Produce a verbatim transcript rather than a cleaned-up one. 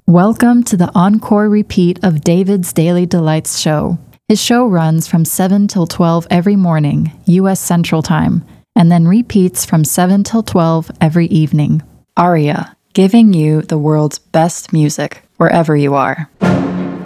Welcome to the encore repeat of David's Daily Delights show. His show runs from seven till twelve every morning, U S Central Time, and then repeats from seven till twelve every evening. Aria, giving you the world's best music wherever you are.